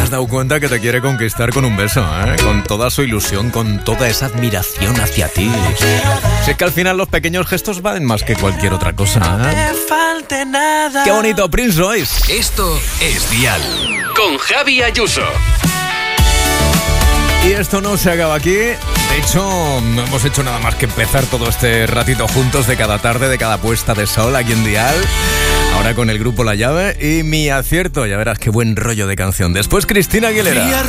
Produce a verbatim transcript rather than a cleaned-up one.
has dado cuenta que te quiere conquistar con un beso, ¿eh? Con toda su ilusión, con toda esa admiración hacia ti. Si es que al final los pequeños gestos valen más que cualquier otra cosa, ¿eh? ¡Qué bonito, Prince Royce! Esto es Dial, con Javi Ayuso. Y esto no se acaba aquí. De hecho, no hemos hecho nada más que empezar todo este ratito juntos de cada tarde, de cada puesta de sol aquí en Dial. Ahora con el grupo La Llave y Mi Acierto. Ya verás qué buen rollo de canción. Después Cristina Aguilera.